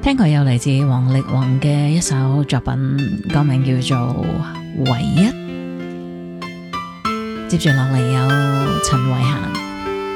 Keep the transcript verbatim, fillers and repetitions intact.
聽過有嚟自王力宏嘅一首作品，歌名叫做唯一。接住落嚟有陳慧嫻。